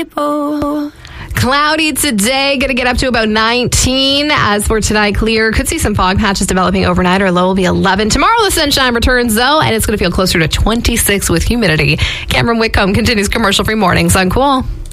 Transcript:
people. Cloudy today, going to get up to about 19. As for tonight, clear. Could see some fog patches developing overnight. Our low will be 11. Tomorrow, the sunshine returns, though, and it's going to feel closer to 26 with humidity. Cameron Whitcomb continues commercial-free mornings on Cool.